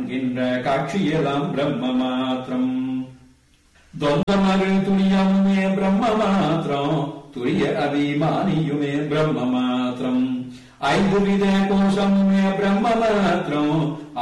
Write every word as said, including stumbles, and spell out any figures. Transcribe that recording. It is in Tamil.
காண்கின்ற காட்சியெல்லாம் பிரம்ம மாத்திரம். தொந்தமகள் துணியமுமே பிரம்ம மாத்திரம், துரிய அபிமானியுமே பிரம்ம மாத்திரம். ஐந்து வித கோஷமுமே பிரம்ம மாத்திரம்,